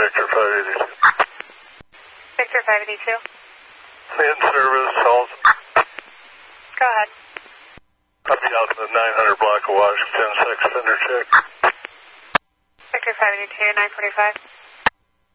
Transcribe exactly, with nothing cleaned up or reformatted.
Victor five eighty-two. Victor five eighty-two. In service, hold. Go ahead. Copy out to the nine hundred block of Washington, sex offender check. Victor five eighty-two, nine forty-five.